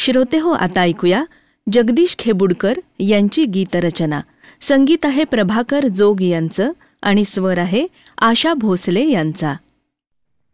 श्रोते हो, आता ऐकूया जगदीश खेबुडकर यांची गीतरचना. संगीत आहे प्रभाकर जोग यांचं आणि स्वर आहे आशा भोसले यांचा.